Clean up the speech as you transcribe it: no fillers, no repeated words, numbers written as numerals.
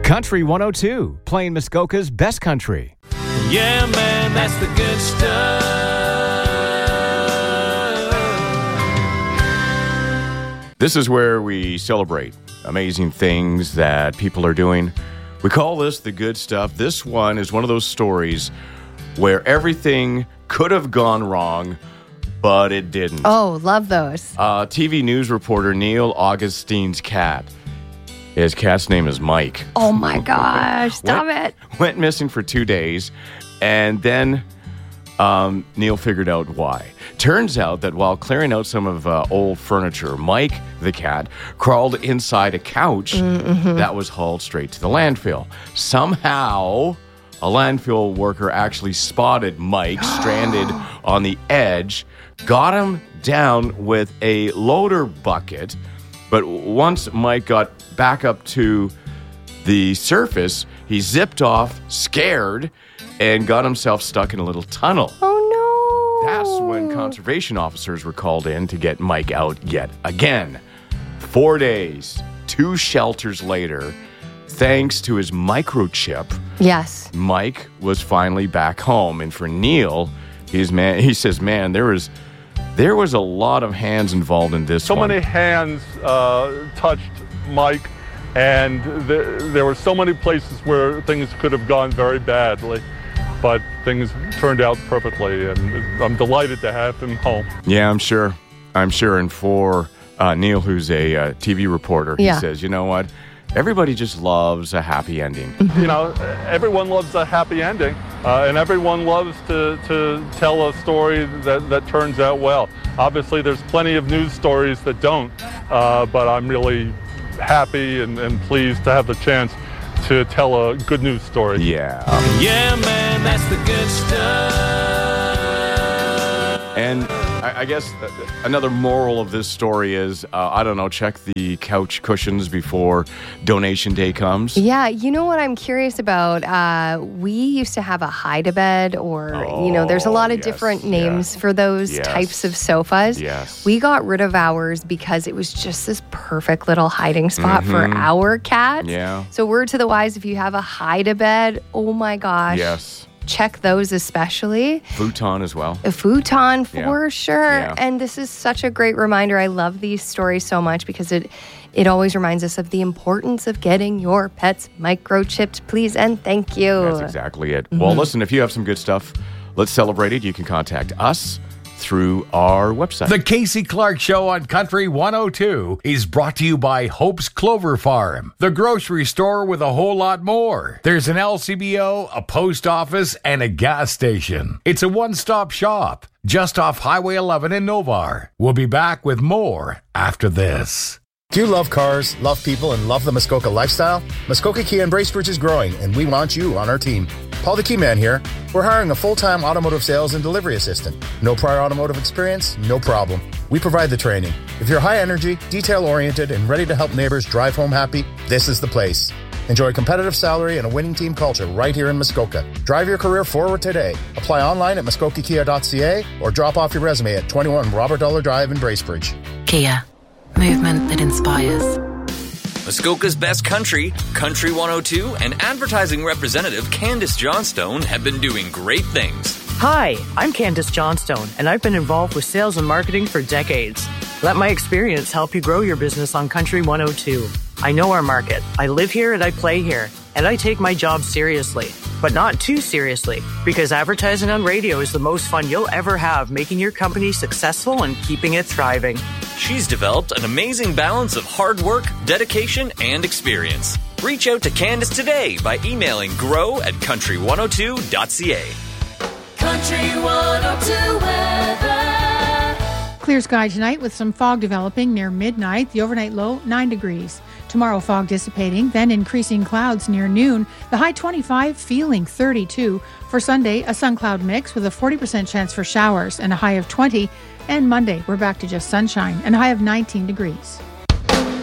Country 102, playing Muskoka's best country. Yeah, man, that's the good stuff. This is where we celebrate amazing things that people are doing. We call this the good stuff. This one is one of those stories where everything could have gone wrong, but it didn't. Oh, love those. TV news reporter Neil Augustine's cat. His cat's name is Mike. Oh, my gosh. Stop it. Went missing for 2 days, and then Neil figured out why. Turns out that while clearing out some of old furniture, Mike, the cat, crawled inside a couch that was hauled straight to the landfill. Somehow, a landfill worker actually spotted Mike stranded on the edge, got him down with a loader bucket, but once Mike got back up to the surface, he zipped off, scared, and got himself stuck in a little tunnel. Oh, no. That's when conservation officers were called in to get Mike out yet again. 4 days, 2 shelters later, thanks to his microchip, yes, Mike was finally back home. And for Neil, he says, man, there was a lot of hands involved in this so one. many hands touched Mike, and there were so many places where things could have gone very badly, but things turned out perfectly, and I'm delighted to have him home. Yeah, I'm sure. And for Neil, who's a TV reporter, he says, you know what? Everybody just loves a happy ending. You know, everyone loves a happy ending, and everyone loves to tell a story that turns out well. Obviously, there's plenty of news stories that don't, but I'm really happy and pleased to have the chance to tell a good news story. Yeah. Yeah, man, that's the good stuff. And I guess another moral of this story is, I don't know, check the couch cushions before donation day comes. Yeah, you know what I'm curious about? We used to have a hide-a-bed, or, there's a lot of different names for those types of sofas. Yes. We got rid of ours because it was just this perfect little hiding spot for our cat. Yeah. So word to the wise, if you have a hide-a-bed, oh my gosh. Yes. Check those especially. Futon as well. A futon for sure. Yeah. And this is such a great reminder. I love these stories so much because it always reminds us of the importance of getting your pets microchipped, please and thank you. That's exactly it. Well, listen, if you have some good stuff, let's celebrate it. You can contact us through our website. The Casey Clark Show on Country 102 is brought to you by Hope's Clover Farm, the grocery store with a whole lot more. There's an LCBO, a post office, and a gas station. It's a one-stop shop just off Highway 11 in Novar. We'll be back with more after this. Do you love cars, love people, and love the Muskoka lifestyle? Muskoka Kia in Bracebridge is growing, and we want you on our team. Paul the Key Man here. We're hiring a full-time automotive sales and delivery assistant. No prior automotive experience? No problem. We provide the training. If you're high energy, detail-oriented, and ready to help neighbors drive home happy, this is the place. Enjoy a competitive salary and a winning team culture right here in Muskoka. Drive your career forward today. Apply online at muskokakia.ca or drop off your resume at 21 Robert Dollar Drive in Bracebridge. Kia. Movement that inspires. Muskoka's best country, Country 102, and advertising representative Candace Johnstone have been doing great things. Hi, I'm Candace Johnstone, and I've been involved with sales and marketing for decades. Let my experience help you grow your business on Country 102. I know our market. I live here and I play here, and I take my job seriously, but not too seriously, because advertising on radio is the most fun you'll ever have, making your company successful and keeping it thriving. She's developed an amazing balance of hard work, dedication, and experience. Reach out to Candace today by emailing grow@country102.ca. Country 102 weather. Clear sky tonight with some fog developing near midnight. The overnight low, 9 degrees. Tomorrow, fog dissipating, then increasing clouds near noon. The high 25, feeling 32. For Sunday, a sun-cloud mix with a 40% chance for showers and a high of 20. And Monday, we're back to just sunshine and a high of 19 degrees.